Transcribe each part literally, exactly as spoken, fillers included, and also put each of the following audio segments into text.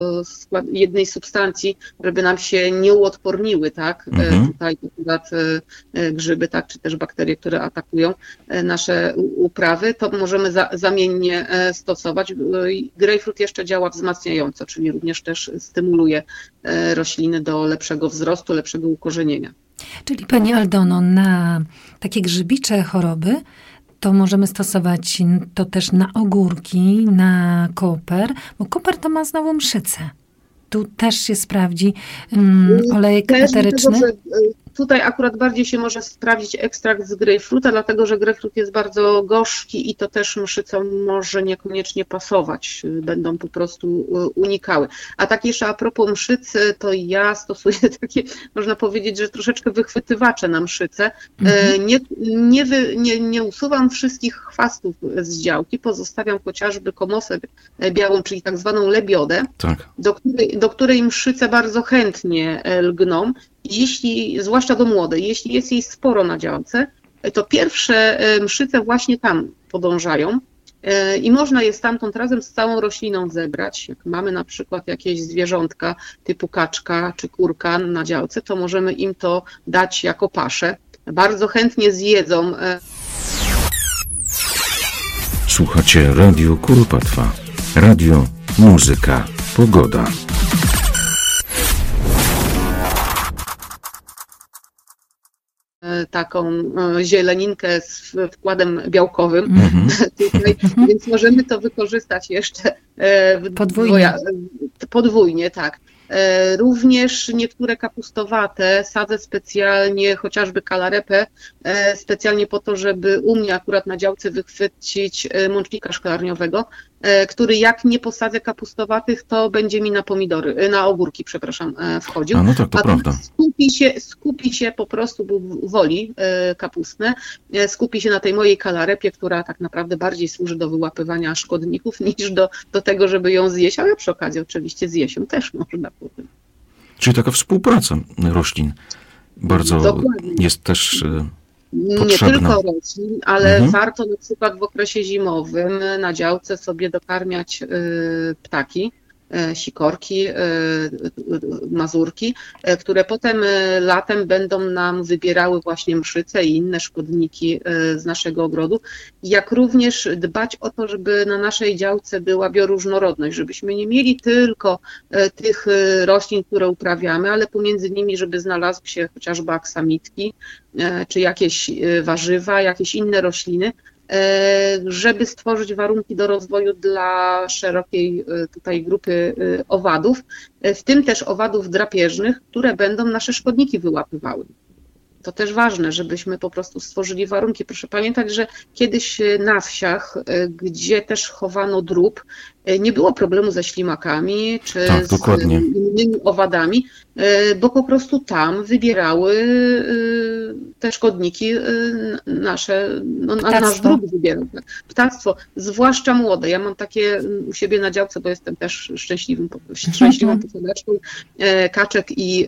skład, jednej substancji, żeby nam się nie uodporniły, tak? Mhm. Tutaj akurat grzyby, tak, czy też bakterie, które atakują nasze uprawy, to możemy za, zamiennie stosować. Grejpfrut jeszcze działa wzmacniająco, czyli również też stymuluje rośliny do lepszego wzrostu, lepszego ukorzenienia. Czyli Pani Aldono, na takie grzybicze choroby to możemy stosować to też na ogórki, na koper, bo koper to ma znowu mszycę. Tu też się sprawdzi um, olejek eteryczny. Tego, tutaj akurat bardziej się może sprawdzić ekstrakt z grejpfruta, dlatego że grejpfrut jest bardzo gorzki i to też mszycom może niekoniecznie pasować. Będą po prostu unikały. A tak jeszcze a propos mszycy, to ja stosuję takie, można powiedzieć, że troszeczkę wychwytywacze na mszycę. Mhm. Nie, nie, wy, nie, nie usuwam wszystkich chwastów z działki, pozostawiam chociażby komosę białą, czyli tak zwaną lebiodę, tak. do, której, do której mszyce bardzo chętnie lgną. Jeśli, zwłaszcza do młodej, jeśli jest jej sporo na działce, to pierwsze mszyce właśnie tam podążają i można je stamtąd razem z całą rośliną zebrać. Jak mamy na przykład jakieś zwierzątka typu kaczka czy kurka na działce, to możemy im to dać jako paszę. Bardzo chętnie zjedzą. Słuchacie Radio Kuropatwa. Radio, muzyka, pogoda. Taką zieleninkę z wkładem białkowym, mm-hmm. tutaj, więc możemy to wykorzystać jeszcze podwójnie. podwójnie, tak. Również niektóre kapustowate sadzę specjalnie, chociażby kalarepę, specjalnie po to, żeby u mnie akurat na działce wychwycić mącznika szklarniowego, który jak nie posadzę kapustowatych, to będzie mi na pomidory, na ogórki, przepraszam, wchodził. A no tak, to A prawda. Skupi się, skupi się po prostu, bo woli kapustne, skupi się na tej mojej kalarepie, która tak naprawdę bardziej służy do wyłapywania szkodników niż do, do tego, żeby ją zjeść, ale przy okazji oczywiście zjeść ją też można potem. Czyli taka współpraca roślin bardzo Dokładnie. Jest też potrzebna. Nie tylko roślin, ale mhm. warto na przykład w okresie zimowym na działce sobie dokarmiać ptaki, sikorki, mazurki, które potem latem będą nam wybierały właśnie mszyce i inne szkodniki z naszego ogrodu. Jak również dbać o to, żeby na naszej działce była bioróżnorodność, żebyśmy nie mieli tylko tych roślin, które uprawiamy, ale pomiędzy nimi, żeby znalazły się chociażby aksamitki, czy jakieś warzywa, jakieś inne rośliny, żeby stworzyć warunki do rozwoju dla szerokiej tutaj grupy owadów, w tym też owadów drapieżnych, które będą nasze szkodniki wyłapywały. To też ważne, żebyśmy po prostu stworzyli warunki. Proszę pamiętać, że kiedyś na wsiach, gdzie też chowano drób, nie było problemu ze ślimakami czy tak, z dokładnie. innymi owadami, bo po prostu tam wybierały te szkodniki nasze, no, nasz drób wybierał. Ptactwo, zwłaszcza młode. Ja mam takie u siebie na działce, bo jestem też szczęśliwym, szczęśliwą posiadaczką kaczek i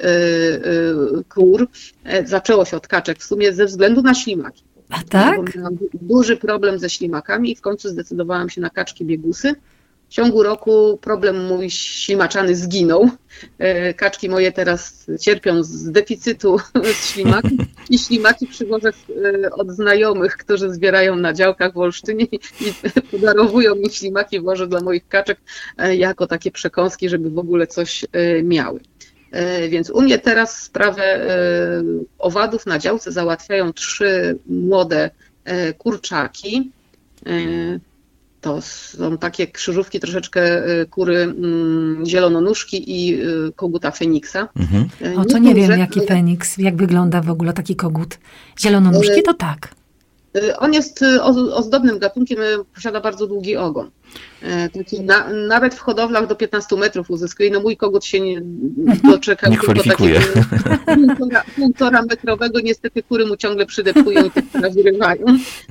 kur. Zaczęło się od kaczek w sumie ze względu na ślimaki. A tak? Bo miałam duży problem ze ślimakami i w końcu zdecydowałam się na kaczki biegusy. W ciągu roku problem mój ślimaczany zginął. Kaczki moje teraz cierpią z deficytu ślimaków i ślimaki przywożę od znajomych, którzy zbierają na działkach w Olsztynie i podarowują mi ślimaki, wożę dla moich kaczek jako takie przekąski, żeby w ogóle coś miały. Więc u mnie teraz sprawę owadów na działce załatwiają trzy młode kurczaki. To są takie krzyżówki, troszeczkę kury zielononóżki i koguta Feniksa. Mhm. O, to nie wiem, jaki Feniks, jak wygląda w ogóle taki kogut. Zielononóżki to tak. On jest ozdobnym gatunkiem, posiada bardzo długi ogon. Taki na, nawet w hodowlach do piętnastu metrów uzyskuje. No mój kogut się nie doczekał nie tylko takiego półtora, półtora metrowego. Niestety kury mu ciągle przydepkują i te które wyrywają.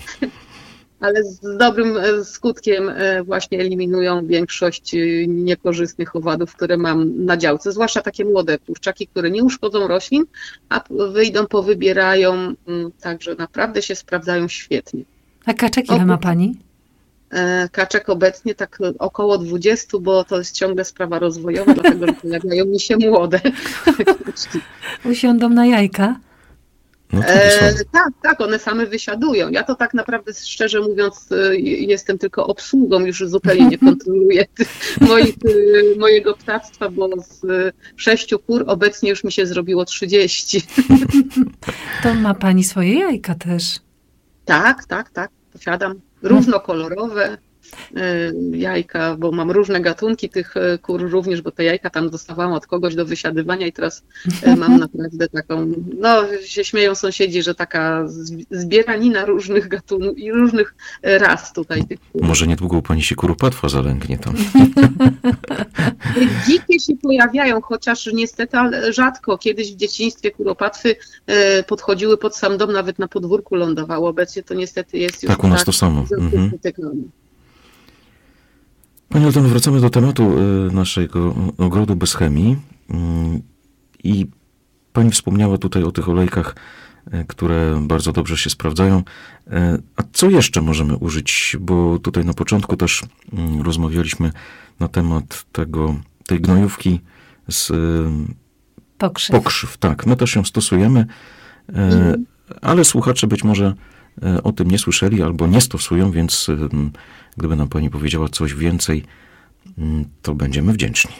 Ale z dobrym skutkiem właśnie eliminują większość niekorzystnych owadów, które mam na działce, zwłaszcza takie młode kurczaki, które nie uszkodzą roślin, a wyjdą, powybierają, także naprawdę się sprawdzają świetnie. A kaczek ile ma pani? kaczek obecnie tak około dwudziestu, bo to jest ciągle sprawa rozwojowa, dlatego że pojawiają mi się młode. Usiądą na jajka? No to e, tak, tak, one same wysiadują. Ja to tak naprawdę, szczerze mówiąc, jestem tylko obsługą, już zupełnie nie kontroluję moich, mojego ptactwa, bo z sześciu kur obecnie już mi się zrobiło trzydzieści. To ma pani swoje jajka też? Tak, tak, tak, posiadam. Różnokolorowe jajka, bo mam różne gatunki tych kur również, bo te jajka tam dostawałam od kogoś do wysiadywania i teraz mam naprawdę taką, no się śmieją sąsiedzi, że taka zbieranina różnych gatunków i różnych ras tutaj tych kur. Może niedługo u pani się kuropatwa zalęgnie tam. Dzikie się pojawiają, chociaż niestety ale rzadko. Kiedyś w dzieciństwie kuropatwy podchodziły pod sam dom, nawet na podwórku lądowało. Obecnie to niestety jest już tak, u nas tak, to samo. Mhm. Pani Aldono, wracamy do tematu naszego ogrodu bez chemii i pani wspomniała tutaj o tych olejkach, które bardzo dobrze się sprawdzają. A co jeszcze możemy użyć? Bo tutaj na początku też rozmawialiśmy na temat tego, tej gnojówki z pokrzyw. pokrzyw. Tak, my też ją stosujemy, mm. ale słuchacze być może o tym nie słyszeli albo nie stosują, więc gdyby nam pani powiedziała coś więcej, to będziemy wdzięczni.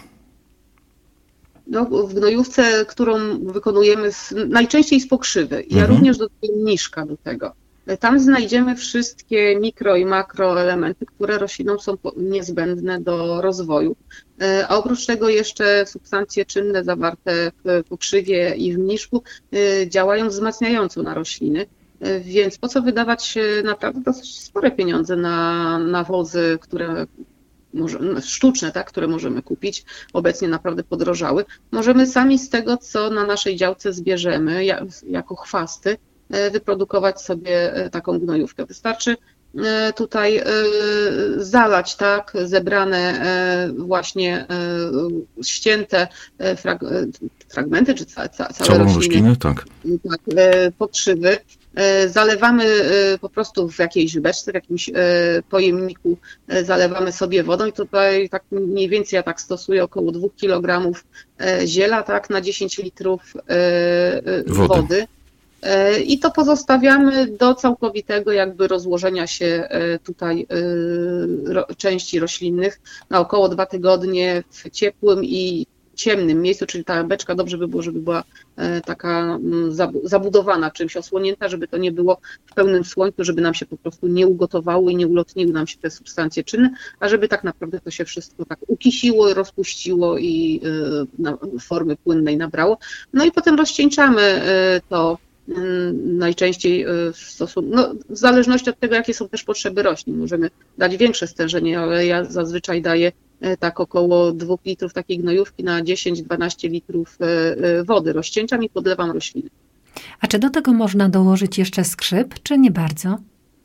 No, w gnojówce, którą wykonujemy z, najczęściej z pokrzywy. Ja mhm. również dodaję mniszka do tego. Tam znajdziemy wszystkie mikro i makroelementy, które roślinom są niezbędne do rozwoju. A oprócz tego jeszcze substancje czynne zawarte w pokrzywie i w mniszku działają wzmacniająco na rośliny. Więc po co wydawać naprawdę dosyć spore pieniądze na nawozy, które może, sztuczne, tak, które możemy kupić, obecnie naprawdę podrożały. Możemy sami z tego, co na naszej działce zbierzemy, jako chwasty, wyprodukować sobie taką gnojówkę. Wystarczy tutaj zalać, tak, zebrane właśnie ścięte fragmenty, czy całe, całe Całą rośliny, roślinę, tak. tak, pokrzywy. Zalewamy po prostu w jakiejś beczce, w jakimś pojemniku, zalewamy sobie wodą i tutaj tak mniej więcej ja tak stosuję około dwóch kilogramów ziela, tak, na dziesięć litrów wody. wody. I to pozostawiamy do całkowitego jakby rozłożenia się tutaj części roślinnych na około dwa tygodnie w ciepłym i ciemnym miejscu, czyli ta beczka dobrze by było, żeby była taka zabudowana czymś, osłonięta, żeby to nie było w pełnym słońcu, żeby nam się po prostu nie ugotowało i nie ulotniły nam się te substancje czynne, a żeby tak naprawdę to się wszystko tak ukisiło, rozpuściło i formy płynnej nabrało. No i potem rozcieńczamy to najczęściej w stosunku, no w zależności od tego, jakie są też potrzeby roślin. Możemy dać większe stężenie, ale ja zazwyczaj daję tak około dwóch litrów takiej gnojówki na dziesięć do dwunastu litrów wody. Rozcieńczam i podlewam rośliny. A czy do tego można dołożyć jeszcze skrzyp, czy nie bardzo?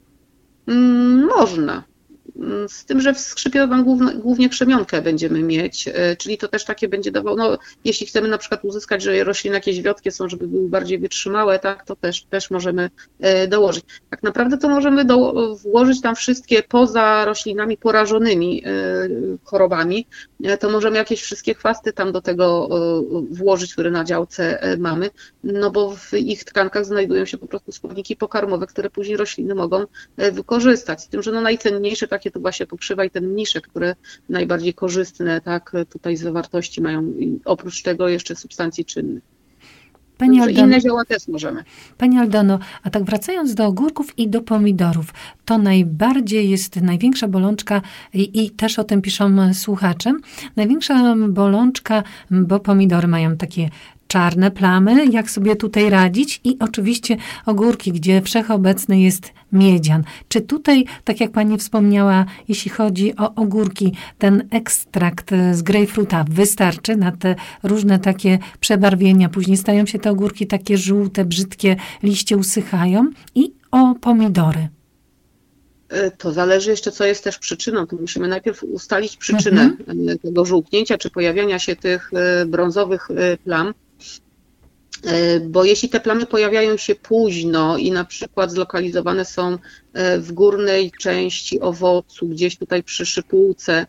Można. Z tym, że w skrzypie głównie, głównie krzemionkę będziemy mieć, czyli to też takie będzie dawało, no jeśli chcemy na przykład uzyskać, że rośliny jakieś wiotkie są, żeby były bardziej wytrzymałe, tak, to też, też możemy dołożyć. Tak naprawdę to możemy do, włożyć tam wszystkie poza roślinami porażonymi chorobami, to możemy jakieś wszystkie chwasty tam do tego włożyć, które na działce mamy, no bo w ich tkankach znajdują się po prostu składniki pokarmowe, które później rośliny mogą wykorzystać. Z tym, że no najcenniejsze takie to właśnie pokrzywa i ten mniszek, które najbardziej korzystne, tak, tutaj z zawartości mają i oprócz tego jeszcze substancji czynnych. Pani Aldono, inne zioła też możemy. Pani Aldono, a tak wracając do ogórków i do pomidorów, to najbardziej jest największa bolączka i, i też o tym piszą słuchacze, największa bolączka, bo pomidory mają takie czarne plamy, jak sobie tutaj radzić i oczywiście ogórki, gdzie wszechobecny jest miedzian. Czy tutaj, tak jak pani wspomniała, jeśli chodzi o ogórki, ten ekstrakt z grejpfruta wystarczy na te różne takie przebarwienia, później stają się te ogórki takie żółte, brzydkie, liście usychają i o pomidory. To zależy jeszcze, co jest też przyczyną. To musimy najpierw ustalić przyczynę mhm. tego żółknięcia, czy pojawiania się tych brązowych plam. Bo jeśli te plamy pojawiają się późno i na przykład zlokalizowane są w górnej części owocu, gdzieś tutaj przy szypułce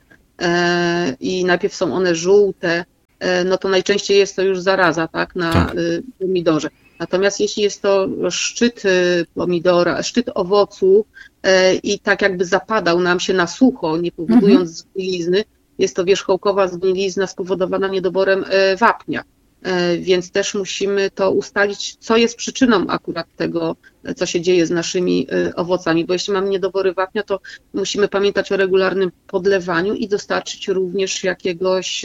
i najpierw są one żółte, no to najczęściej jest to już zaraza, tak, na tak. pomidorze. Natomiast jeśli jest to szczyt pomidora, szczyt owocu i tak jakby zapadał nam się na sucho, nie powodując zgnilizny, jest to wierzchołkowa zgnilizna spowodowana niedoborem wapnia. Więc też musimy to ustalić, co jest przyczyną akurat tego, co się dzieje z naszymi owocami. Bo jeśli mamy niedobory wapnia, to musimy pamiętać o regularnym podlewaniu i dostarczyć również jakiegoś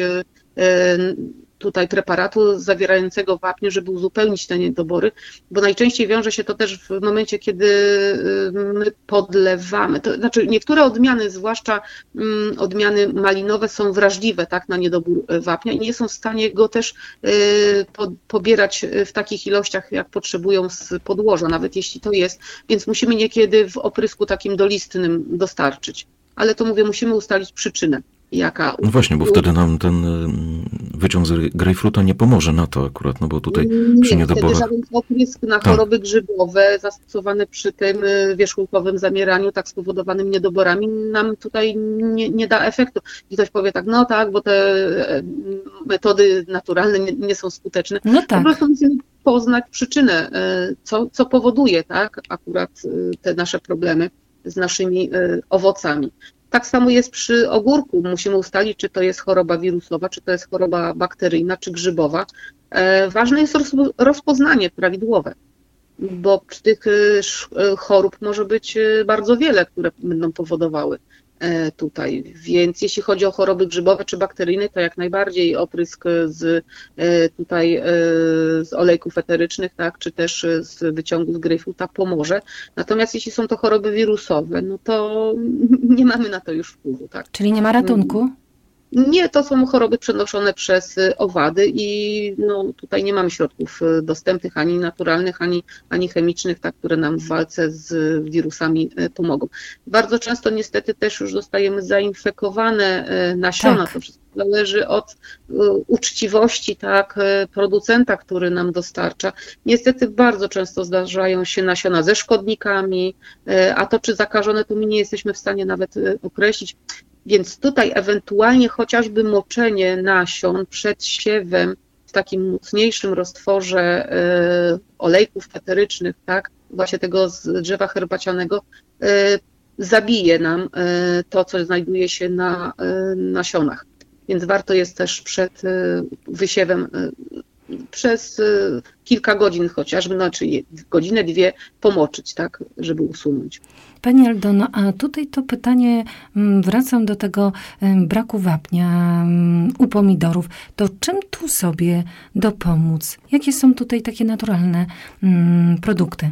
tutaj preparatu zawierającego wapnie, żeby uzupełnić te niedobory, bo najczęściej wiąże się to też w momencie, kiedy my podlewamy. To znaczy niektóre odmiany, zwłaszcza odmiany malinowe, są wrażliwe, tak, na niedobór wapnia i nie są w stanie go też pobierać w takich ilościach, jak potrzebują z podłoża, nawet jeśli to jest, więc musimy niekiedy w oprysku takim dolistnym dostarczyć. Ale to mówię, musimy ustalić przyczynę. Jaka... No właśnie, bo wtedy nam ten wyciąg z grejpfruta nie pomoże na to akurat, no bo tutaj nie, przy niedoborach... Wtedy żaden oprysk na choroby grzybowe zastosowany przy tym wierzchołkowym zamieraniu, tak spowodowanym niedoborami, nam tutaj nie, nie da efektu. I ktoś powie tak, no tak, bo te metody naturalne nie, nie są skuteczne. No tak. Po prostu musimy poznać przyczynę, co, co powoduje, tak, akurat te nasze problemy z naszymi owocami. Tak samo jest przy ogórku. Musimy ustalić, czy to jest choroba wirusowa, czy to jest choroba bakteryjna, czy grzybowa. Ważne jest rozpoznanie prawidłowe, bo tych chorób może być bardzo wiele, które będą powodowały tutaj. Więc jeśli chodzi o choroby grzybowe czy bakteryjne, to jak najbardziej oprysk z tutaj z olejków eterycznych, tak, czy też z wyciągu z grejpfruta pomoże. Natomiast jeśli są to choroby wirusowe, no to nie mamy na to już wpływu, tak. Czyli nie ma ratunku? Nie, to są choroby przenoszone przez owady i no, tutaj nie mamy środków dostępnych, ani naturalnych, ani, ani chemicznych, tak, które nam w walce z wirusami pomogą. Bardzo często niestety też już dostajemy zainfekowane nasiona. Tak. To wszystko zależy od uczciwości, tak, producenta, który nam dostarcza. Niestety bardzo często zdarzają się nasiona ze szkodnikami, a to czy zakażone, to my nie jesteśmy w stanie nawet określić. Więc tutaj ewentualnie chociażby moczenie nasion przed siewem w takim mocniejszym roztworze olejków eterycznych, tak, właśnie tego z drzewa herbacianego, zabije nam to, co znajduje się na nasionach. Więc warto jest też przed wysiewem przez kilka godzin chociażby, znaczy godzinę, dwie pomoczyć, tak, żeby usunąć. Pani Aldono, a tutaj to pytanie, wracam do tego braku wapnia u pomidorów. To czym tu sobie dopomóc? Jakie są tutaj takie naturalne produkty?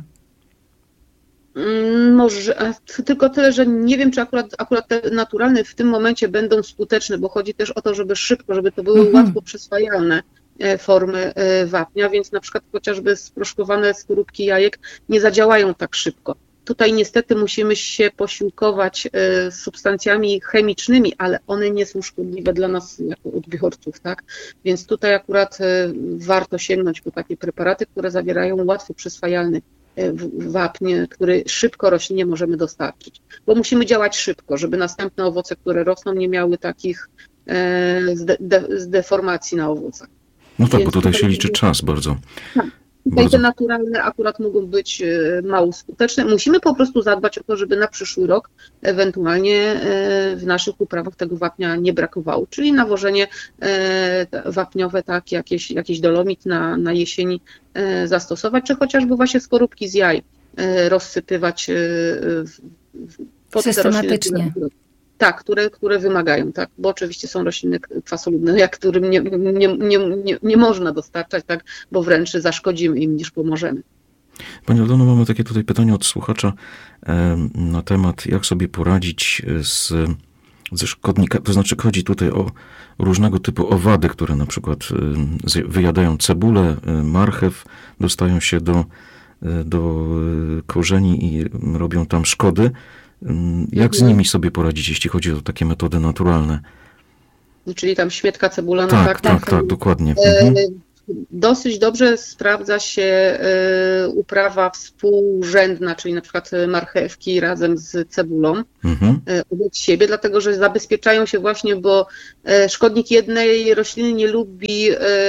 Może, tylko tyle, że nie wiem, czy akurat, akurat te naturalne w tym momencie będą skuteczne, bo chodzi też o to, żeby szybko, żeby to były mhm. łatwo przyswajalne formy wapnia, więc na przykład chociażby sproszkowane skorupki jajek nie zadziałają tak szybko. Tutaj niestety musimy się posiłkować substancjami chemicznymi, ale one nie są szkodliwe dla nas jako odbiorców, tak? Więc tutaj akurat warto sięgnąć po takie preparaty, które zawierają łatwo przyswajalny wapń, który szybko roślinie możemy dostarczyć. Bo musimy działać szybko, żeby następne owoce, które rosną, nie miały takich zdeformacji na owocach. No tak, Więc bo tutaj się liczy czas bardzo. Tak. Tutaj te naturalne akurat mogą być mało skuteczne. Musimy po prostu zadbać o to, żeby na przyszły rok ewentualnie w naszych uprawach tego wapnia nie brakowało. Czyli nawożenie wapniowe, tak, jakieś, jakiś dolomit na, na jesieni zastosować, czy chociażby właśnie skorupki z jaj rozsypywać pod systematycznie. Te rośliny, tak, które, które wymagają, tak, bo oczywiście są rośliny kwasolubne, jak którym nie, nie, nie, nie, nie można dostarczać, tak, bo wręcz zaszkodzimy im niż pomożemy. Pani Aldono, mamy takie tutaj pytanie od słuchacza na temat, jak sobie poradzić z, ze szkodnikami, to znaczy chodzi tutaj o różnego typu owady, które na przykład wyjadają cebulę, marchew, dostają się do, do korzeni i robią tam szkody. Jak z nimi sobie poradzić, jeśli chodzi o takie metody naturalne? Czyli tam śmietka, cebula, no tak, tak, tak, tak, tak, dokładnie. Mhm. dosyć dobrze sprawdza się uprawa współrzędna, czyli na przykład marchewki razem z cebulą mhm. od siebie, dlatego że zabezpieczają się właśnie, bo szkodnik jednej rośliny nie lubi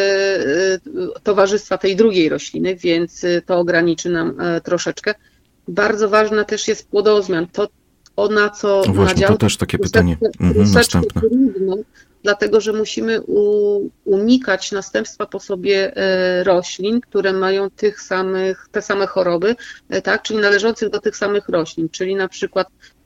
towarzystwa tej drugiej rośliny, więc to ograniczy nam troszeczkę. Bardzo ważna też jest płodozmian. To ona, co właśnie, na to też takie pytanie mhm, następne. Trudno, dlatego że musimy u, unikać następstwa po sobie e, roślin, które mają tych samych, te same choroby, e, tak, czyli należących do tych samych roślin, czyli na przykład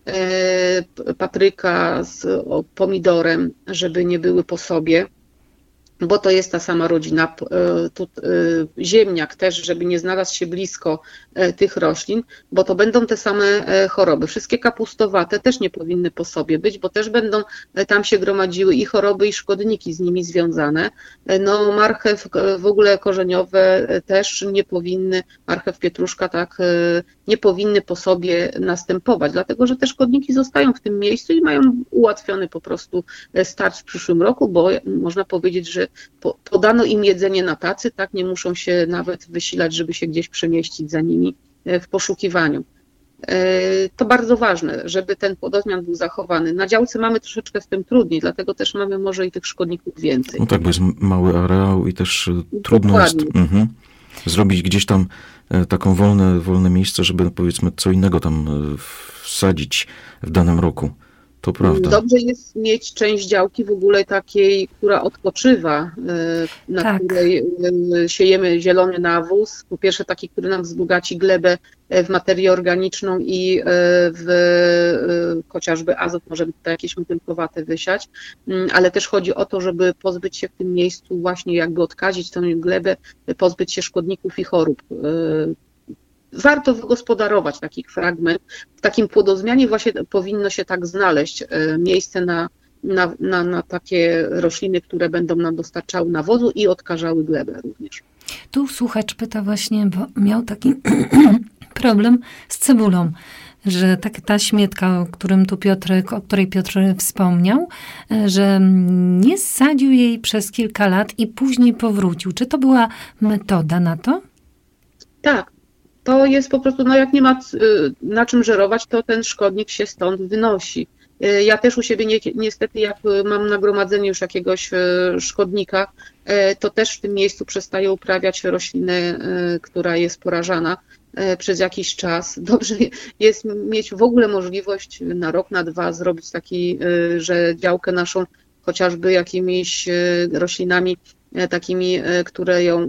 e, papryka z o, pomidorem, żeby nie były po sobie, bo to jest ta sama rodzina, tu, ziemniak też, żeby nie znalazł się blisko tych roślin, bo to będą te same choroby. Wszystkie kapustowate też nie powinny po sobie być, bo też będą tam się gromadziły i choroby, i szkodniki z nimi związane. No marchew w ogóle korzeniowe też nie powinny, marchew, pietruszka, tak, nie powinny po sobie następować, dlatego że te szkodniki zostają w tym miejscu i mają ułatwiony po prostu start w przyszłym roku, bo można powiedzieć, że podano im jedzenie na tacy, tak, nie muszą się nawet wysilać, żeby się gdzieś przemieścić za nimi w poszukiwaniu. To bardzo ważne, żeby ten płodozmian był zachowany. Na działce mamy troszeczkę z tym trudniej, dlatego też mamy może i tych szkodników więcej. No tak, bo jest mały areał i też trudno Dokładnie. jest mhm, zrobić gdzieś tam taką wolne, wolne miejsce, żeby powiedzmy co innego tam wsadzić w danym roku. To prawda. Dobrze jest mieć część działki w ogóle takiej, która odpoczywa, na tak. której siejemy zielony nawóz. Po pierwsze taki, który nam wzbogaci glebę w materię organiczną i w chociażby azot, możemy tutaj jakieś motylkowate wysiać, ale też chodzi o to, żeby pozbyć się w tym miejscu właśnie jakby odkazić tę glebę, pozbyć się szkodników i chorób. Warto wygospodarować taki fragment. W takim płodozmianie właśnie powinno się tak znaleźć miejsce na, na, na, na takie rośliny, które będą nam dostarczały nawozu i odkażały glebę również. Tu słuchacz pyta właśnie, bo miał taki problem z cebulą, że tak, ta śmietka, o którym tu Piotrek, o której Piotr wspomniał, że nie sadził jej przez kilka lat i później powrócił. Czy to była metoda na to? Tak. To jest po prostu, no jak nie ma na czym żerować, to ten szkodnik się stąd wynosi. Ja też u siebie ni- niestety, jak mam nagromadzenie już jakiegoś szkodnika, to też w tym miejscu przestaję uprawiać roślinę, która jest porażana przez jakiś czas. Dobrze jest mieć w ogóle możliwość na rok, na dwa zrobić taki, że działkę naszą chociażby jakimiś roślinami takimi, które ją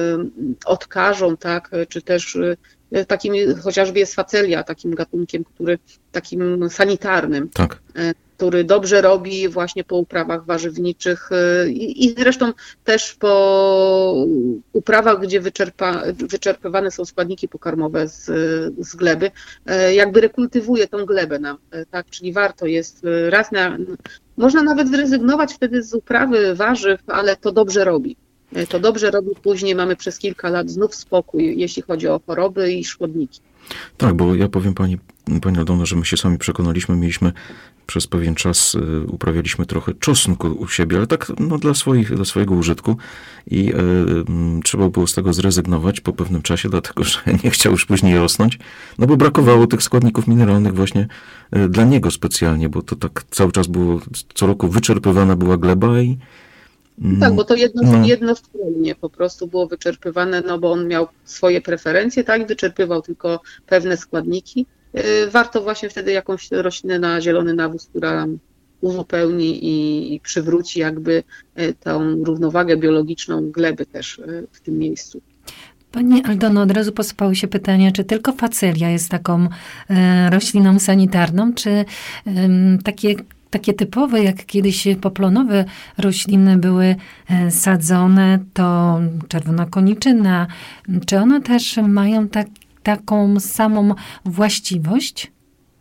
odkażą, tak, czy też takim chociażby jest facelia, takim gatunkiem, który takim sanitarnym, tak. który dobrze robi właśnie po uprawach warzywniczych i, i zresztą też po uprawach, gdzie wyczerpa, wyczerpywane są składniki pokarmowe z, z gleby, jakby rekultywuje tą glebę nam, tak, czyli warto jest raz na, można nawet zrezygnować wtedy z uprawy warzyw, ale to dobrze robi. To dobrze robi, później mamy przez kilka lat znów spokój, jeśli chodzi o choroby i szkodniki. Tak, bo ja powiem pani, pani Aldono, że my się sami przekonaliśmy, mieliśmy przez pewien czas, uprawialiśmy trochę czosnku u siebie, ale tak no, dla, swoich, dla swojego użytku i e, trzeba było z tego zrezygnować po pewnym czasie, dlatego że nie chciał już później rosnąć, no bo brakowało tych składników mineralnych właśnie e, dla niego specjalnie, bo to tak cały czas było, co roku wyczerpywana była gleba i tak, bo to jedno, no. jednostronnie po prostu było wyczerpywane, no bo on miał swoje preferencje, tak, wyczerpywał tylko pewne składniki. Warto właśnie wtedy jakąś roślinę na zielony nawóz, która uzupełni i, i przywróci jakby tą równowagę biologiczną gleby też w tym miejscu. Pani Aldono, od razu posypały się pytania, czy tylko facelia jest taką e, rośliną sanitarną, czy e, takie Takie typowe, jak kiedyś poplonowe rośliny były sadzone, to czerwona koniczyna. Czy one też mają tak, taką samą właściwość?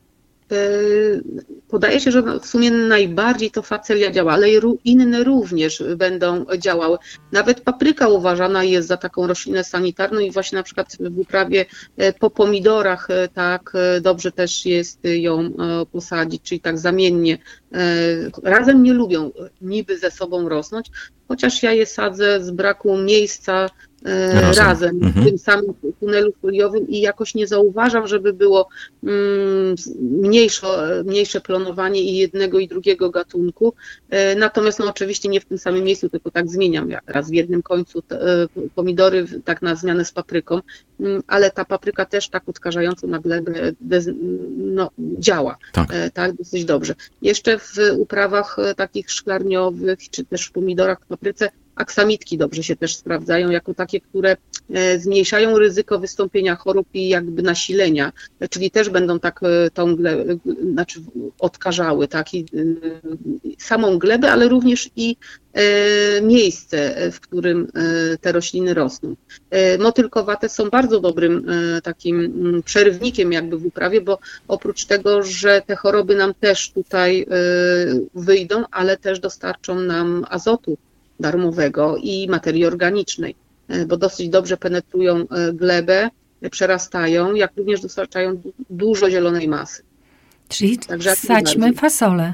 podaje się, że w sumie najbardziej to facelia działa, ale i inne również będą działały. Nawet papryka uważana jest za taką roślinę sanitarną i właśnie na przykład w uprawie po pomidorach tak dobrze też jest ją posadzić, czyli tak zamiennie. Razem nie lubią niby ze sobą rosnąć, chociaż ja je sadzę z braku miejsca razem, razem mhm. w tym samym tunelu foliowym i jakoś nie zauważam, żeby było mm, mniejsze, mniejsze planowanie i jednego i drugiego gatunku. Natomiast no oczywiście nie w tym samym miejscu, tylko tak zmieniam. Ja raz w jednym końcu te, pomidory tak na zmianę z papryką, ale ta papryka też tak odkażająco na glebę no, działa tak. tak dosyć dobrze. Jeszcze w uprawach takich szklarniowych, czy też w pomidorach, w papryce aksamitki dobrze się też sprawdzają jako takie, które zmniejszają ryzyko wystąpienia chorób i jakby nasilenia, czyli też będą tak tą glebę, znaczy odkażały tak, i samą glebę, ale również i miejsce, w którym te rośliny rosną. Motylkowate są bardzo dobrym takim przerywnikiem jakby w uprawie, bo oprócz tego, że te choroby nam też tutaj wyjdą, ale też dostarczą nam azotu darmowego i materii organicznej, bo dosyć dobrze penetrują glebę, przerastają, jak również dostarczają dużo zielonej masy. Czyli Także wsadźmy fasolę.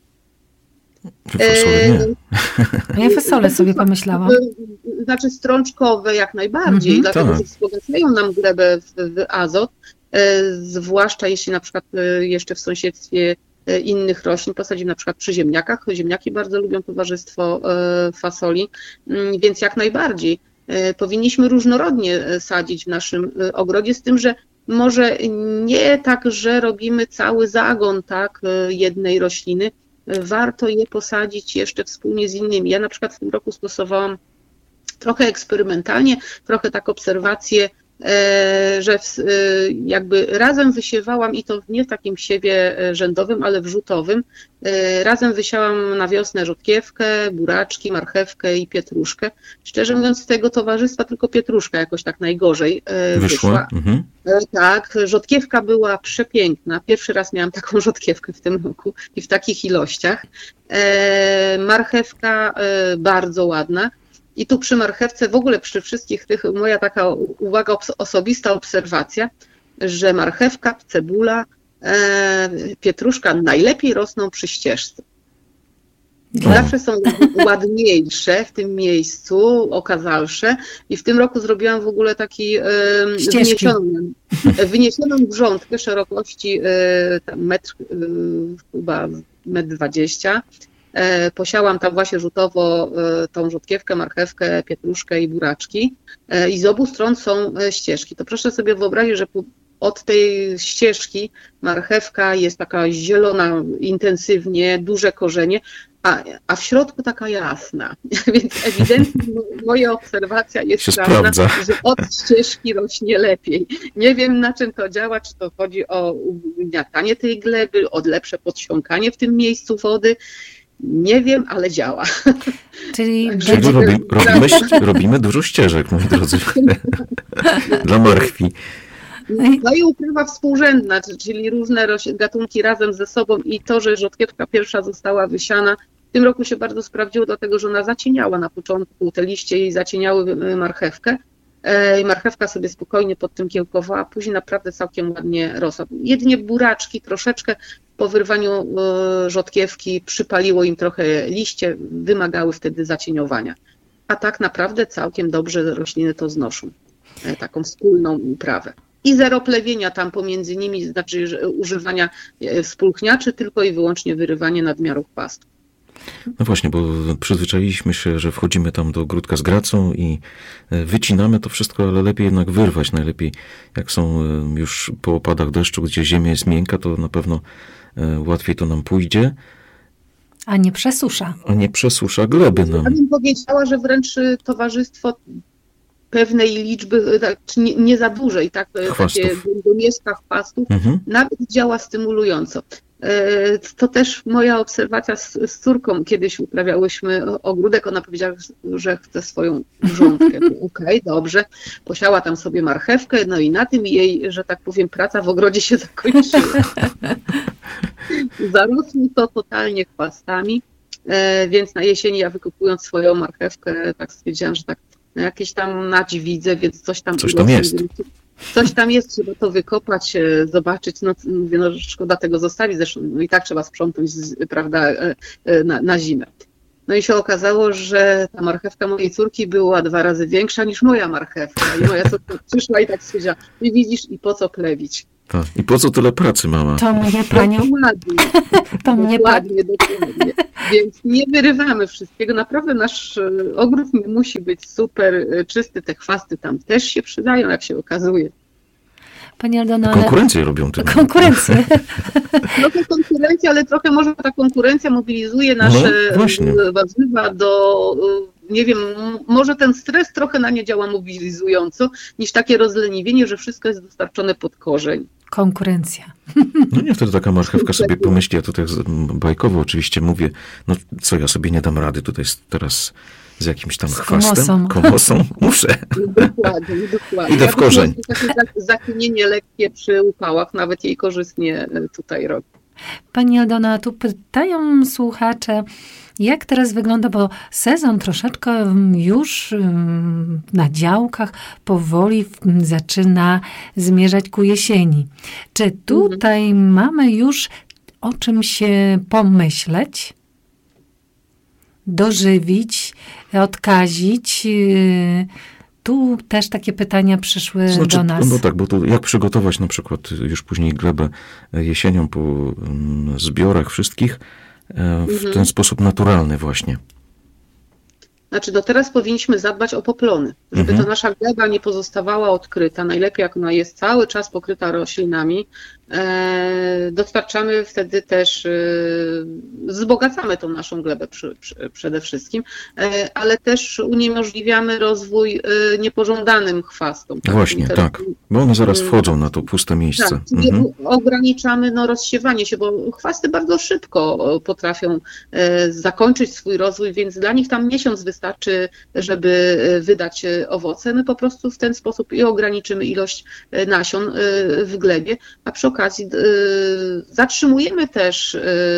Fasolę nie. Ja fasolę sobie pomyślałam. Znaczy strączkowe jak najbardziej, mm-hmm, dlatego tak. że wzbogacają nam glebę w, w azot, zwłaszcza jeśli na przykład jeszcze w sąsiedztwie innych roślin posadzimy na przykład przy ziemniakach. Ziemniaki bardzo lubią towarzystwo fasoli, więc jak najbardziej powinniśmy różnorodnie sadzić w naszym ogrodzie, z tym, że może nie tak, że robimy cały zagon tak, jednej rośliny, warto je posadzić jeszcze wspólnie z innymi. Ja na przykład w tym roku stosowałam trochę eksperymentalnie, trochę tak obserwacje, że jakby razem wysiewałam i to nie w takim siewie rzędowym, ale wrzutowym. Razem wysiałam na wiosnę rzodkiewkę, buraczki, marchewkę i pietruszkę. Szczerze mówiąc, z tego towarzystwa tylko pietruszka jakoś tak najgorzej wyszła. wyszła. Mhm. Tak, rzodkiewka była przepiękna. Pierwszy raz miałam taką rzodkiewkę w tym roku i w takich ilościach. Marchewka bardzo ładna. I tu przy marchewce, w ogóle przy wszystkich tych, moja taka uwaga, osobista obserwacja, że marchewka, cebula, e, pietruszka najlepiej rosną przy ścieżce. Zawsze są ładniejsze w tym miejscu, okazalsze. I w tym roku zrobiłam w ogóle taki e, wyniesioną, wyniesioną grządkę szerokości e, tam metr, e, chyba metr dwadzieścia. Posiałam tam właśnie rzutowo tą rzodkiewkę, marchewkę, pietruszkę i buraczki i z obu stron są ścieżki. To proszę sobie wyobrazić, że od tej ścieżki marchewka jest taka zielona intensywnie, duże korzenie, a, a w środku taka jasna. Więc ewidentnie moja obserwacja jest sprawna, że od ścieżki rośnie lepiej. Nie wiem, na czym to działa, czy to chodzi o ugniatanie tej gleby, o lepsze podsiąkanie w tym miejscu wody. Nie wiem, ale działa. Czyli, Czyli robi, robimy, robimy dużo ścieżek, moi drodzy, dla marchwi. No i uprawa współrzędna, czyli różne gatunki razem ze sobą i to, że rzodkiewka pierwsza została wysiana, w tym roku się bardzo sprawdziło, dlatego że ona zacieniała na początku, te liście jej zacieniały marchewkę. I marchewka sobie spokojnie pod tym kiełkowała, a później naprawdę całkiem ładnie rosła. Jedynie buraczki troszeczkę po wyrwaniu rzodkiewki przypaliło im trochę liście, wymagały wtedy zacieniowania. A tak naprawdę całkiem dobrze rośliny to znoszą, taką wspólną uprawę. I zero plewienia tam pomiędzy nimi, znaczy używania spulchniaczy, tylko i wyłącznie wyrywanie nadmiarów pastw. No właśnie, bo przyzwyczailiśmy się, że wchodzimy tam do ogródka z gracą i wycinamy to wszystko, ale lepiej jednak wyrwać. Najlepiej jak są już po opadach deszczu, gdzie ziemia jest miękka, to na pewno łatwiej to nam pójdzie. A nie przesusza. A nie przesusza gleby nam. Ja bym powiedziała, że wręcz towarzystwo pewnej liczby, nie, nie za dużej, tak, takie domieszka chwastów, mhm. nawet działa stymulująco. To też moja obserwacja z, z córką, kiedyś uprawiałyśmy ogródek, ona powiedziała, że chce swoją grządkę. Okej, okay, dobrze. Posiała tam sobie marchewkę, no i na tym jej, że tak powiem, praca w ogrodzie się zakończyła. Zarosło to totalnie chwastami, więc na jesieni ja wykupując swoją marchewkę, tak stwierdziłam, że tak jakieś tam nadź widzę, więc coś tam... Coś tam jest. Coś tam jest, trzeba to wykopać, zobaczyć, no mówię, no szkoda tego zostawić, zresztą no i tak trzeba sprzątnąć, prawda, na, na zimę. No i się okazało, że ta marchewka mojej córki była dwa razy większa niż moja marchewka. I moja córka przyszła i tak stwierdziła, i widzisz, i po co plewić? Tak. I po co tyle pracy, mama? To mnie panią... Dokładnie, to mnie dokładnie, dokładnie. Więc nie wyrywamy wszystkiego. Naprawdę nasz ogród nie musi być super czysty. Te chwasty tam też się przydają, jak się okazuje. Pani Aldono, ale... Konkurencję robią tym. Konkurencję. No to konkurencja, ale trochę może ta konkurencja mobilizuje nasze no, warzywa do, nie wiem, może ten stres trochę na nie działa mobilizująco, niż takie rozleniwienie, że wszystko jest dostarczone pod korzeń. Konkurencja. No nie, wtedy taka marchewka sobie pomyśli, ja tutaj bajkowo oczywiście mówię, no co, ja sobie nie dam rady tutaj teraz z jakimś tam z chwastem, komosą. komosą, muszę. Dokładnie, dokładnie. Idę w korzeń. Ja takie zakinienie lekkie przy upałach nawet jej korzystnie tutaj robi. Pani Aldono, tu pytają słuchacze, jak teraz wygląda, bo sezon troszeczkę już na działkach powoli zaczyna zmierzać ku jesieni. Czy tutaj mhm. mamy już o czym się pomyśleć, dożywić, odkazić? Tu też takie pytania przyszły znaczy, do nas. No tak, bo to jak przygotować na przykład już później glebę jesienią po zbiorach wszystkich w mhm. ten sposób naturalny właśnie. Znaczy, do teraz powinniśmy zadbać o poplony, żeby mhm. ta nasza gleba nie pozostawała odkryta. Najlepiej, jak ona jest cały czas pokryta roślinami. E, dostarczamy wtedy też, e, wzbogacamy tą naszą glebę przy, przy, przede wszystkim, e, ale też uniemożliwiamy rozwój e, niepożądanym chwastom. Tak? Właśnie, teraz, tak, bo one zaraz wchodzą na to puste miejsce. Tak, mhm. ograniczamy no, rozsiewanie się, bo chwasty bardzo szybko potrafią e, zakończyć swój rozwój, więc dla nich tam miesiąc wystarczy, żeby wydać owoce. My po prostu w ten sposób i ograniczymy ilość nasion w glebie, a przy okazji zatrzymujemy też,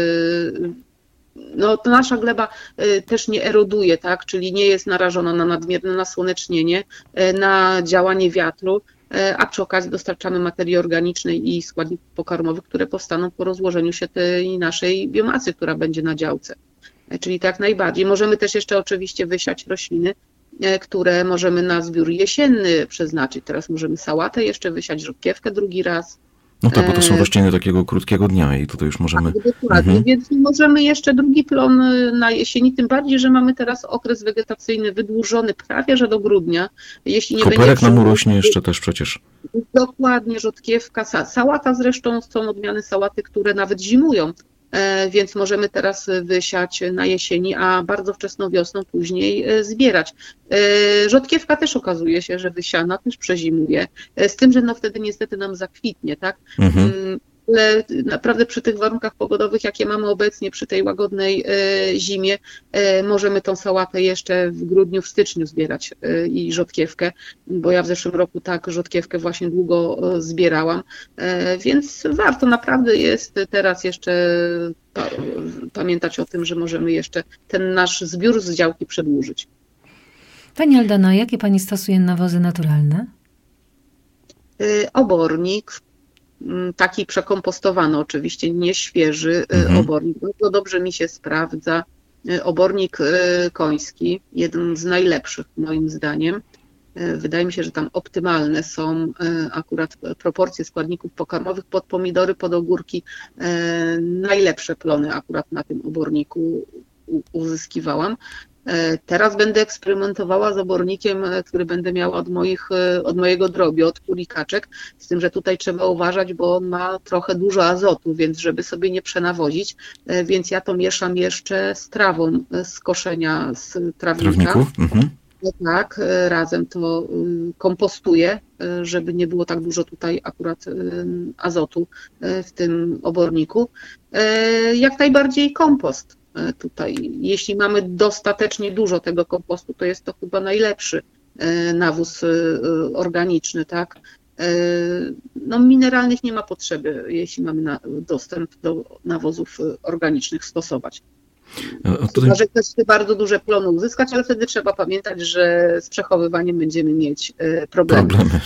no to nasza gleba też nie eroduje, tak, czyli nie jest narażona na nadmierne nasłonecznienie, na działanie wiatru, a przy okazji dostarczamy materii organicznej i składników pokarmowych, które powstaną po rozłożeniu się tej naszej biomasy, która będzie na działce. Czyli tak najbardziej. Możemy też jeszcze oczywiście wysiać rośliny, które możemy na zbiór jesienny przeznaczyć. Teraz możemy sałatę jeszcze wysiać, rzodkiewkę drugi raz. No tak, bo to są rośliny takiego krótkiego dnia i tutaj już możemy... Tak, dokładnie, mhm. więc możemy jeszcze drugi plon na jesieni, tym bardziej, że mamy teraz okres wegetacyjny wydłużony prawie, że do grudnia. Jeśli nie Koperek będzie nam urośnie jeszcze też przecież. Dokładnie, rzodkiewka, sałata zresztą, są odmiany sałaty, które nawet zimują. Więc możemy teraz wysiać na jesieni, a bardzo wczesną wiosną później zbierać. Rzodkiewka też okazuje się, że wysiana też przezimuje, z tym, że no wtedy niestety nam zakwitnie, tak? Mhm. Ale naprawdę przy tych warunkach pogodowych, jakie mamy obecnie, przy tej łagodnej zimie, możemy tą sałatę jeszcze w grudniu, w styczniu zbierać i rzodkiewkę, bo ja w zeszłym roku tak rzodkiewkę właśnie długo zbierałam, więc warto naprawdę jest teraz jeszcze pamiętać o tym, że możemy jeszcze ten nasz zbiór z działki przedłużyć. Pani Aldono, jakie Pani stosuje nawozy naturalne? Obornik, taki przekompostowany oczywiście, nie świeży mhm. obornik. Bardzo dobrze mi się sprawdza. Obornik koński, jeden z najlepszych moim zdaniem. Wydaje mi się, że tam optymalne są akurat proporcje składników pokarmowych pod pomidory, pod ogórki. Najlepsze plony akurat na tym oborniku uzyskiwałam. Teraz będę eksperymentowała z obornikiem, który będę miała od, moich, od mojego drobiu, od kurikaczek, z tym, że tutaj trzeba uważać, bo on ma trochę dużo azotu, więc żeby sobie nie przenawozić, więc ja to mieszam jeszcze z trawą z koszenia z trawnika. Mhm. Tak, razem to kompostuję, żeby nie było tak dużo tutaj akurat azotu w tym oborniku. Jak najbardziej kompost. Tutaj, jeśli mamy dostatecznie dużo tego kompostu, to jest to chyba najlepszy nawóz organiczny, tak? No, mineralnych nie ma potrzeby, jeśli mamy na, dostęp do nawozów organicznych stosować. Tutaj... Chyba, że ktoś chce bardzo duże plony uzyskać, ale wtedy trzeba pamiętać, że z przechowywaniem będziemy mieć problemy. problemy.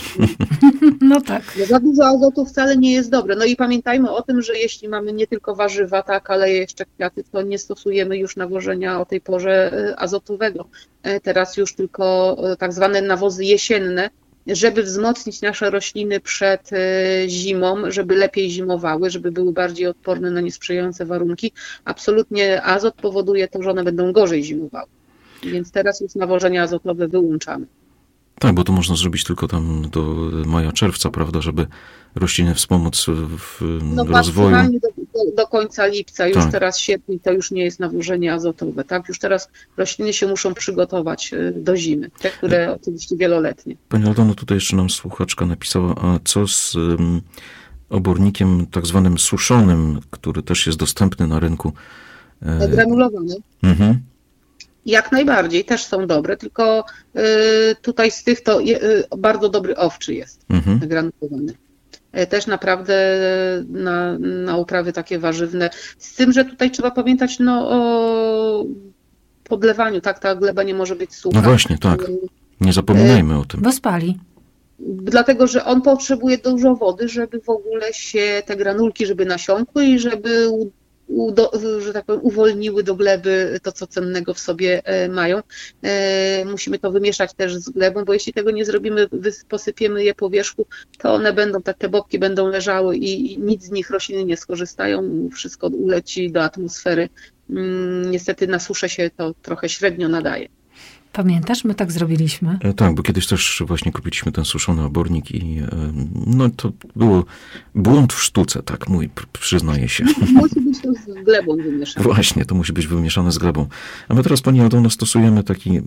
No tak. No, za dużo azotu wcale nie jest dobre. No i pamiętajmy o tym, że jeśli mamy nie tylko warzywa, tak, ale jeszcze kwiaty, to nie stosujemy już nawożenia o tej porze azotowego. Teraz już tylko tak zwane nawozy jesienne, żeby wzmocnić nasze rośliny przed zimą, żeby lepiej zimowały, żeby były bardziej odporne na niesprzyjające warunki. Absolutnie azot powoduje to, że one będą gorzej zimowały. Więc teraz już nawożenia azotowe wyłączamy. Tak, bo to można zrobić tylko tam do maja, czerwca, prawda, żeby rośliny wspomóc w no, rozwoju. No do, do, do końca lipca, już tak. Teraz sierpień to już nie jest nawożenie azotowe, tak? Już teraz rośliny się muszą przygotować do zimy, te, które oczywiście wieloletnie. Pani Aldono, tutaj jeszcze nam słuchaczka napisała, a co z um, obornikiem tak zwanym suszonym, który też jest dostępny na rynku? E... Granulowany. Mhm. Jak najbardziej, też są dobre, tylko y, tutaj z tych to y, bardzo dobry owczy jest, mhm. granulowany. Y, też naprawdę na, na uprawy takie warzywne. Z tym, że tutaj trzeba pamiętać no, o podlewaniu, tak, ta gleba nie może być sucha. No właśnie, tak. Nie zapominajmy y, o tym. Bo spali. Dlatego, że on potrzebuje dużo wody, żeby w ogóle się te granulki, żeby nasiąkły i żeby Do, że tak powiem, uwolniły do gleby to, co cennego w sobie mają. Musimy to wymieszać też z glebą, bo jeśli tego nie zrobimy, posypiemy je po wierzchu, to one będą, tak te bobki będą leżały i nic z nich rośliny nie skorzystają, wszystko uleci do atmosfery. Niestety na suszę się to trochę średnio nadaje. Pamiętasz, my tak zrobiliśmy? E, tak, bo kiedyś też właśnie kupiliśmy ten suszony obornik i e, no to było błąd w sztuce, tak, mój, przyznaję się. Musi być to z glebą wymieszane. Właśnie, to musi być wymieszane z glebą. A my teraz, Pani Aldono, stosujemy taki,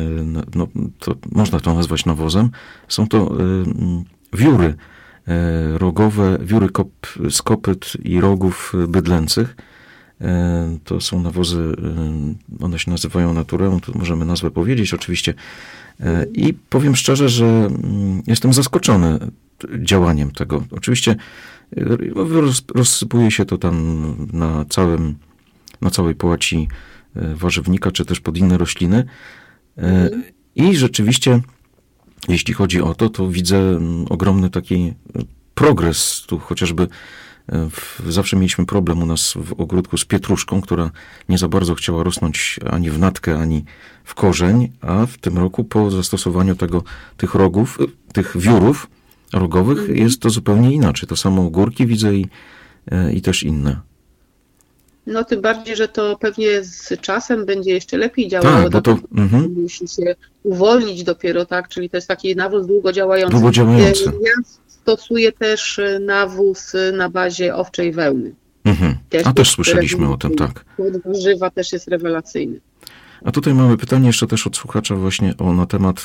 no to można to nazwać nawozem, są to e, wióry e, rogowe, wióry kop, z kopyt i rogów bydlęcych. To są nawozy, one się nazywają Natureum, to możemy nazwę powiedzieć oczywiście. I powiem szczerze, że jestem zaskoczony działaniem tego. Oczywiście rozsypuje się to tam na całym, na całej połaci warzywnika, czy też pod inne rośliny. I rzeczywiście, jeśli chodzi o to, to widzę ogromny taki progres tu chociażby. Zawsze mieliśmy problem u nas w ogródku z pietruszką, która nie za bardzo chciała rosnąć ani w natkę, ani w korzeń, a w tym roku po zastosowaniu tego, tych rogów, tych wiórów rogowych mm. jest to zupełnie inaczej. To samo ogórki widzę i, i też inne. No tym bardziej, że to pewnie z czasem będzie jeszcze lepiej działało. Tak, bo to mm-hmm. musi się uwolnić dopiero, tak? Czyli to jest taki nawóz długodziałający. Długodziałający. Ja stosuję też nawóz na bazie owczej wełny. Mm-hmm. Też A też słyszeliśmy o tym, tak. Warzywa też jest rewelacyjny. A tutaj mamy pytanie jeszcze też od słuchacza właśnie o, na temat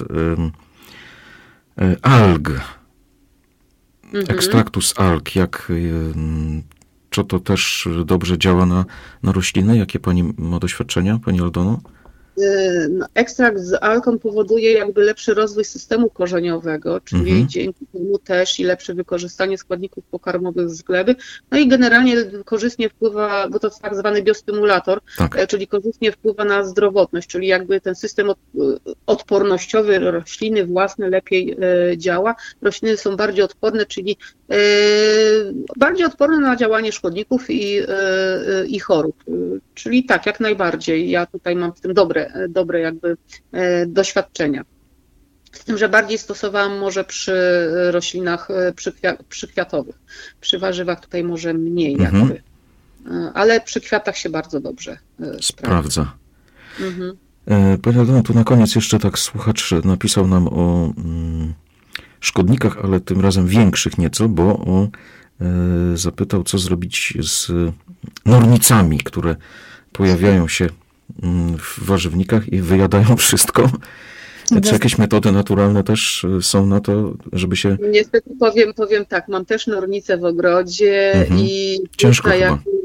y, y, alg. Mm-hmm. Ekstraktu z alg. Jak... Y, Czy to też dobrze działa na, na rośliny? Jakie Pani ma doświadczenia, Pani Aldono? No, ekstrakt z alką powoduje jakby lepszy rozwój systemu korzeniowego, czyli mhm. dzięki temu też i lepsze wykorzystanie składników pokarmowych z gleby. No i generalnie korzystnie wpływa, bo to jest tak zwany biostymulator, tak. czyli korzystnie wpływa na zdrowotność, czyli jakby ten system odpornościowy rośliny własne lepiej działa. Rośliny są bardziej odporne, czyli bardziej odporne na działanie szkodników i, i chorób. Czyli tak, jak najbardziej. Ja tutaj mam w tym dobre dobre jakby doświadczenia. Z tym, że bardziej stosowałam może przy roślinach przykwiatowych. Przy warzywach tutaj może mniej mhm. jakby. Ale przy kwiatach się bardzo dobrze sprawdza. sprawdza. Mhm. Pani Aldono, tu na koniec jeszcze tak słuchacz napisał nam o mm, szkodnikach, ale tym razem większych nieco, bo o, e, zapytał, co zrobić z nornicami, które pojawiają się w warzywnikach i wyjadają wszystko. Czy jakieś metody naturalne też są na to, żeby się... Niestety powiem, powiem tak, mam też nornicę w ogrodzie mhm. i ciężko jak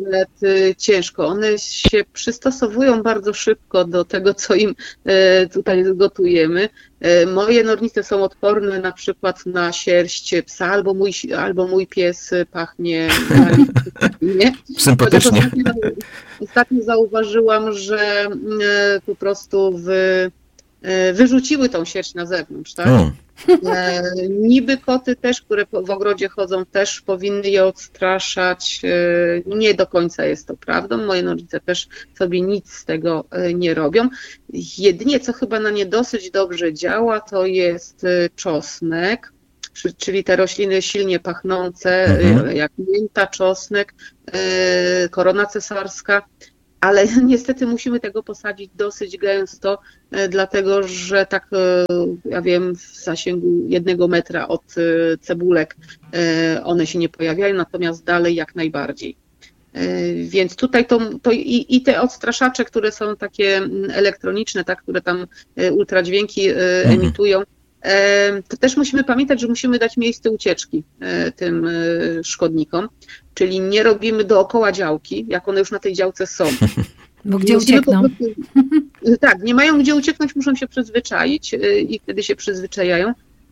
nawet ciężko. One się przystosowują bardzo szybko do tego, co im tutaj gotujemy. Moje nornice są odporne na przykład na sierść psa, albo mój, albo mój pies pachnie nie? Sympatycznie. Ostatnio, ostatnio zauważyłam, że po prostu w, wyrzuciły tą sierść na zewnątrz, tak? O. E, niby koty też, które w ogrodzie chodzą, też powinny je odstraszać. E, nie do końca jest to prawdą. Moje nornice też sobie nic z tego nie robią. Jedynie, co chyba na nie dosyć dobrze działa, to jest czosnek, czyli te rośliny silnie pachnące, mhm. jak mięta, czosnek, e, korona cesarska. Ale niestety musimy tego posadzić dosyć gęsto, dlatego że tak, ja wiem, w zasięgu jednego metra od cebulek one się nie pojawiają, natomiast dalej jak najbardziej. Więc tutaj to, to i, i te odstraszacze, które są takie elektroniczne, tak, które tam ultradźwięki emitują, to też musimy pamiętać, że musimy dać miejsce ucieczki tym szkodnikom, czyli nie robimy dookoła działki, jak one już na tej działce są. Bo gdzie musimy uciekną? Po prostu, tak, nie mają gdzie ucieknąć, muszą się przyzwyczaić i kiedy się przyzwyczajają,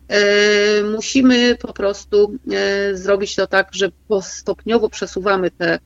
musimy po prostu zrobić to tak, że stopniowo przesuwamy te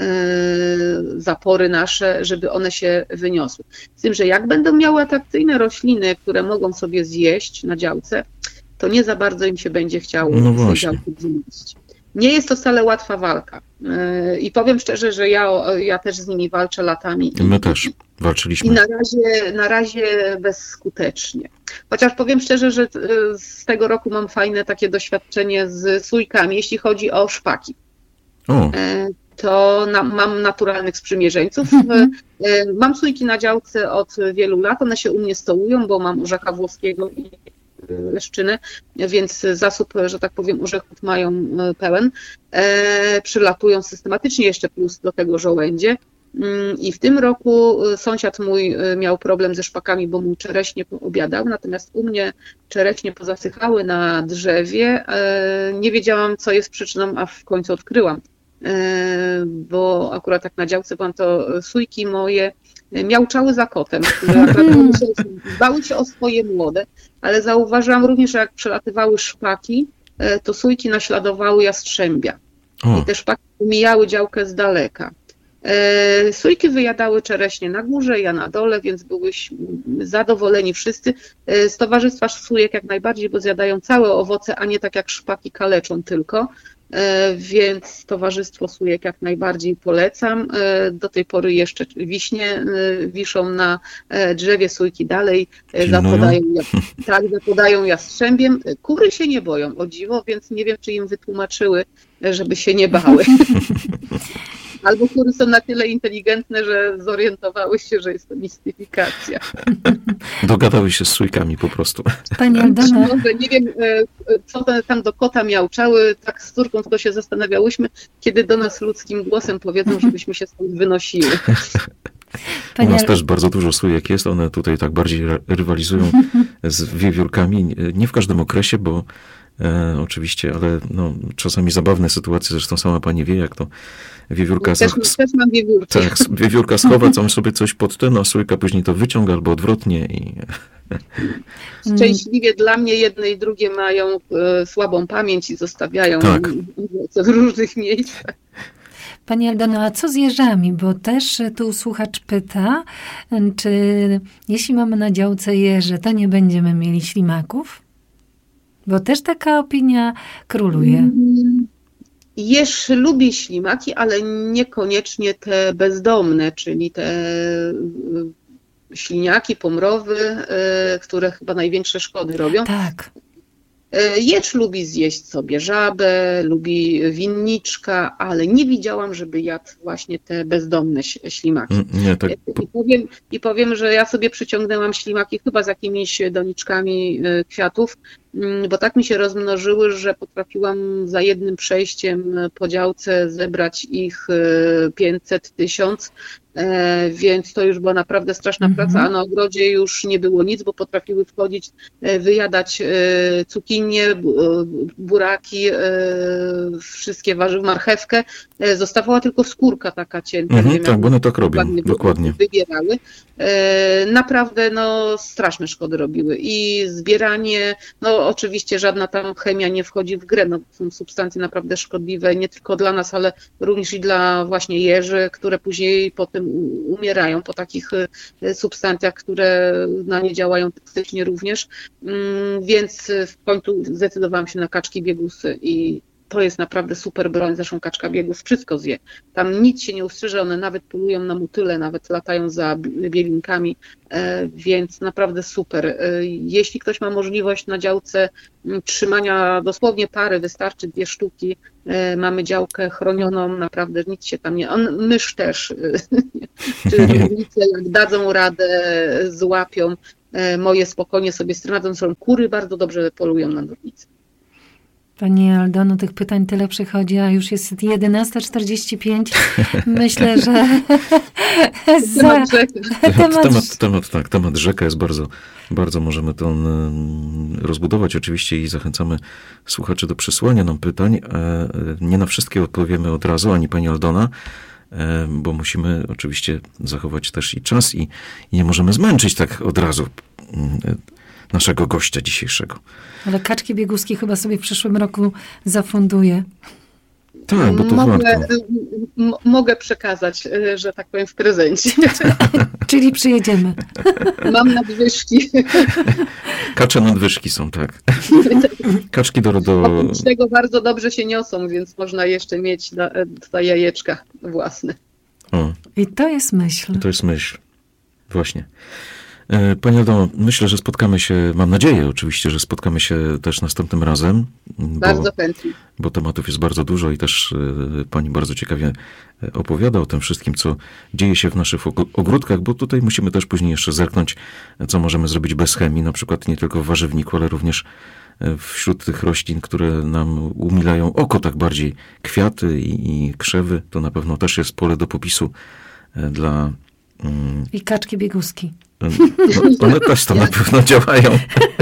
zapory nasze, żeby one się wyniosły. Z tym, że jak będą miały atrakcyjne rośliny, które mogą sobie zjeść na działce, to nie za bardzo im się będzie chciało no z tej działki zjeść. Nie jest to wcale łatwa walka. I powiem szczerze, że ja, ja też z nimi walczę latami. My też walczyliśmy. I na razie, na razie bezskutecznie. Chociaż powiem szczerze, że z tego roku mam fajne takie doświadczenie z sójkami, jeśli chodzi o szpaki. O. To na, mam naturalnych sprzymierzeńców. Mam sójki na działce od wielu lat, one się u mnie stołują, bo mam orzeka włoskiego i leszczyny, więc zasób, że tak powiem, orzechów mają pełen. E, przylatują systematycznie, jeszcze plus do tego żołędzie. I w tym roku sąsiad mój miał problem ze szpakami, bo mu czereśnie poobiadał, natomiast u mnie czereśnie pozasychały na drzewie. E, nie wiedziałam, co jest przyczyną, a w końcu odkryłam. Bo akurat tak na działce byłam, to sójki moje miauczały za kotem, które bały się o swoje młode, ale zauważyłam również, że jak przelatywały szpaki, to sójki naśladowały jastrzębia. O. I te szpaki mijały działkę z daleka. Sójki wyjadały czereśnie na górze, ja na dole, więc byłyśmy zadowoleni wszyscy. Z towarzystwa sójek jak najbardziej, bo zjadają całe owoce, a nie tak jak szpaki kaleczą tylko. Więc towarzystwo sójek jak najbardziej polecam. Do tej pory jeszcze wiśnie wiszą na drzewie, sójki dalej zapodają, tak, zapodają jastrzębiem. Kury się nie boją, o dziwo, więc nie wiem, czy im wytłumaczyły, żeby się nie bały. Albo kury są na tyle inteligentne, że zorientowały się, że jest to mistyfikacja. Dogadały się z sójkami po prostu. Pani Aldona. Nie wiem, co tam do kota miauczały, tak z córką tylko się zastanawiałyśmy, kiedy do nas ludzkim głosem powiedzą, żebyśmy się stąd wynosiły. U nas też bardzo dużo sójek jest, one tutaj tak bardziej rywalizują z wiewiórkami. Nie w każdym okresie, bo E, oczywiście, ale no, czasami zabawne sytuacje, zresztą sama pani wie, jak to wiewiórka... Też, z... też mam wiewiórki. Tak, wiewiórka schowa tam sobie coś pod ten, a sójka później to wyciąga albo odwrotnie i... Szczęśliwie dla mnie jedne i drugie mają e, słabą pamięć i zostawiają tak. w różnych miejscach. Pani Aldono, a co z jeżami? Bo też tu słuchacz pyta, czy jeśli mamy na działce jeże, to nie będziemy mieli ślimaków? Bo też taka opinia króluje. Jeż lubi ślimaki, ale niekoniecznie te bezdomne, czyli te śliniaki, pomrowy, które chyba największe szkody robią. Tak. Jeż lubi zjeść sobie żabę, lubi winniczka, ale nie widziałam, żeby jadł właśnie te bezdomne ślimaki. Nie, tak. I powiem, I powiem, że ja sobie przyciągnęłam ślimaki chyba z jakimiś doniczkami kwiatów, bo tak mi się rozmnożyły, że potrafiłam za jednym przejściem po działce zebrać ich pięćset, tysiąc. więc to już była naprawdę straszna praca, Mhm. a na ogrodzie już nie było nic, bo potrafiły wchodzić, wyjadać cukinie, buraki, wszystkie warzywa, marchewkę. Zostawała tylko skórka taka cienka. Mhm, nie wiem, tak, jak bo one tak robią, dokładnie dokładnie. wybierały. Naprawdę no, straszne szkody robiły i zbieranie, no oczywiście żadna tam chemia nie wchodzi w grę, no, są substancje naprawdę szkodliwe nie tylko dla nas, ale również i dla właśnie jeży, które później potem umierają po takich substancjach, które na nie działają toksycznie również, więc w końcu zdecydowałam się na kaczki biegusy i to jest naprawdę super broń, zresztą kaczka biegów wszystko zje. Tam nic się nie ustrzyże, one nawet polują na motyle, nawet latają za bielinkami, więc naprawdę super. Jeśli ktoś ma możliwość na działce trzymania dosłownie pary, wystarczy dwie sztuki, mamy działkę chronioną, naprawdę nic się tam nie... On, mysz też, czy rolnicy jak dadzą radę, złapią, moje spokojnie sobie z tym radzą, są kury bardzo dobrze polują na nornicy. Pani Aldono, tych pytań tyle przychodzi, a już jest jedenasta czterdzieści pięć. Myślę, że za... Temat rzeka. temat... Temat, temat, tak, temat rzeka jest bardzo, bardzo możemy to rozbudować oczywiście i zachęcamy słuchaczy do przysłania nam pytań. Nie na wszystkie odpowiemy od razu, ani pani Aldona, bo musimy oczywiście zachować też i czas i, i nie możemy zmęczyć tak od razu naszego gościa dzisiejszego. Ale kaczki bieguskie chyba sobie w przyszłym roku zafunduję. Tak, bo to mogę, warto. m- mogę przekazać, że tak powiem, w prezencie. Czyli przyjedziemy. Mam nadwyżki. Kacze nadwyżki są, tak. Kaczki do... do... Oprócz tego bardzo dobrze się niosą, więc można jeszcze mieć na, na jajeczka własne. O, I to jest myśl. to jest myśl. Właśnie. Pani Aldono, myślę, że spotkamy się, mam nadzieję oczywiście, że spotkamy się też następnym razem. Bo, Bardzo chętnie. bo tematów jest bardzo dużo i też pani bardzo ciekawie opowiada o tym wszystkim, co dzieje się w naszych ogródkach, bo tutaj musimy też później jeszcze zerknąć, co możemy zrobić bez chemii, na przykład nie tylko w warzywniku, ale również wśród tych roślin, które nam umilają oko tak bardziej. Kwiaty i, i krzewy, to na pewno też jest pole do popisu dla... Mm, I kaczki bieguski. no, one też to na pewno działają.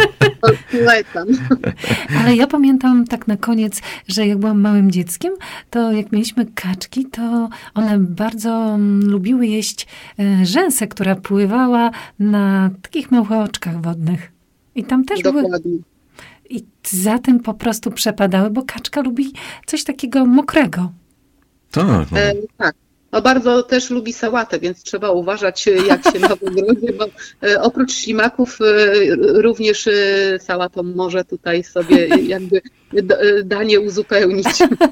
Polecam. Ale ja pamiętam tak na koniec, że jak byłam małym dzieckiem, to jak mieliśmy kaczki, to one bardzo mm, lubiły jeść e, rzęsę, która pływała na takich małych oczkach wodnych. I tam też były... Dokładnie. I za tym po prostu przepadały, bo kaczka lubi coś takiego mokrego. Tak. No. E, tak. No bardzo też lubi sałatę, więc trzeba uważać, jak się ma w ogrodzie, bo e, oprócz ślimaków e, również e, sałatą może tutaj sobie jakby d, danie uzupełnić.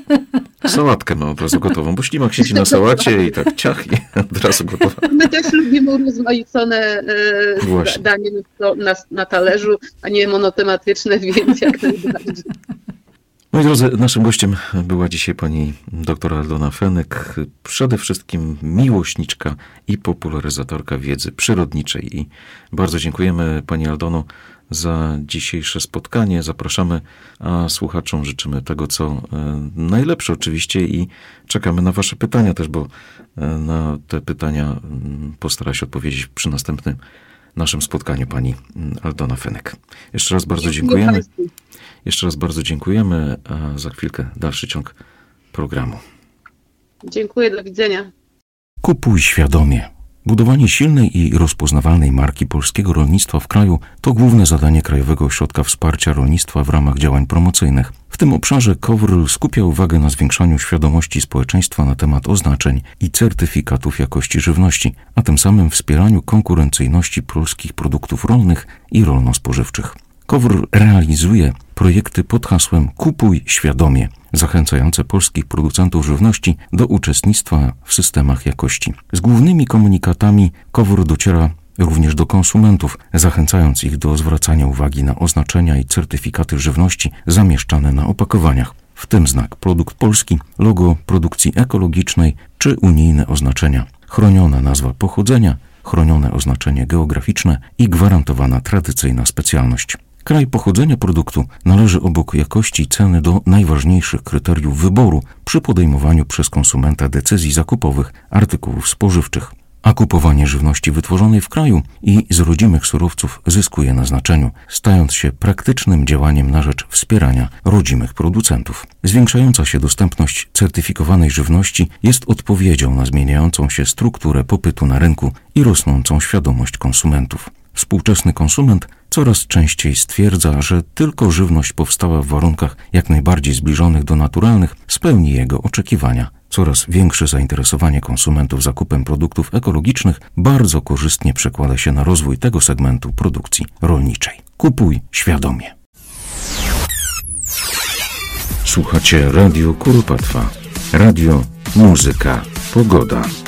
Sałatkę ma od razu gotową, bo ślimak siedzi na sałacie i tak ciach i od razu gotowa. My też lubimy urozmaicone e, Właśnie. danie na, na, na talerzu, a nie monotematyczne, więc jak najbardziej. Moi drodzy, naszym gościem była dzisiaj pani doktor Aldona Fenek, przede wszystkim miłośniczka i popularyzatorka wiedzy przyrodniczej. I bardzo dziękujemy pani Aldono za dzisiejsze spotkanie. Zapraszamy, a słuchaczom życzymy tego, co najlepsze oczywiście i czekamy na wasze pytania też, bo na te pytania postara się odpowiedzieć przy następnym naszym spotkaniu pani Aldona Fenek. Jeszcze raz bardzo dziękujemy. Jeszcze raz bardzo dziękujemy, a za chwilkę dalszy ciąg programu. Dziękuję, do widzenia. Kupuj świadomie. Budowanie silnej i rozpoznawalnej marki polskiego rolnictwa w kraju to główne zadanie Krajowego Ośrodka Wsparcia Rolnictwa w ramach działań promocyjnych. W tym obszarze KOWR skupia uwagę na zwiększaniu świadomości społeczeństwa na temat oznaczeń i certyfikatów jakości żywności, a tym samym wspieraniu konkurencyjności polskich produktów rolnych i rolno-spożywczych. KOWR realizuje projekty pod hasłem Kupuj świadomie, zachęcające polskich producentów żywności do uczestnictwa w systemach jakości. Z głównymi komunikatami KOWR dociera również do konsumentów, zachęcając ich do zwracania uwagi na oznaczenia i certyfikaty żywności zamieszczane na opakowaniach, w tym znak produkt polski, logo produkcji ekologicznej czy unijne oznaczenia, chroniona nazwa pochodzenia, chronione oznaczenie geograficzne i gwarantowana tradycyjna specjalność. Kraj pochodzenia produktu należy obok jakości i ceny do najważniejszych kryteriów wyboru przy podejmowaniu przez konsumenta decyzji zakupowych artykułów spożywczych. a kupowanie żywności wytworzonej w kraju i z rodzimych surowców zyskuje na znaczeniu, stając się praktycznym działaniem na rzecz wspierania rodzimych producentów. Zwiększająca się dostępność certyfikowanej żywności jest odpowiedzią na zmieniającą się strukturę popytu na rynku i rosnącą świadomość konsumentów. Współczesny konsument coraz częściej stwierdza, że tylko żywność powstała w warunkach jak najbardziej zbliżonych do naturalnych spełni jego oczekiwania. Coraz większe zainteresowanie konsumentów zakupem produktów ekologicznych bardzo korzystnie przekłada się na rozwój tego segmentu produkcji rolniczej. Kupuj świadomie. Słuchacie Radio Kuropatwa. Radio, muzyka, pogoda.